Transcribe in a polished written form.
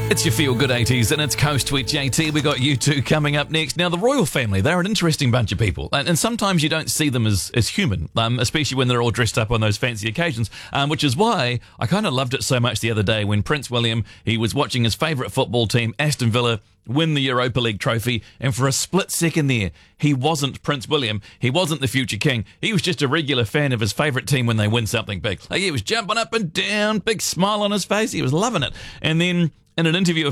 It's your Feel Good 80s and it's Coast with JT. We got U2 coming up next. Now, the royal family, they're an interesting bunch of people. And sometimes you don't see them as human, especially when they're all dressed up on those fancy occasions, which is why I kind of loved it so much the other day when Prince William, he was watching his favourite football team, Aston Villa, win the Europa League trophy, and for a split second there, he wasn't Prince William, he wasn't the future king, he was just a regular fan of his favourite team when they win something big. Like, he was jumping up and down, big smile on his face, he was loving it. And then in an interview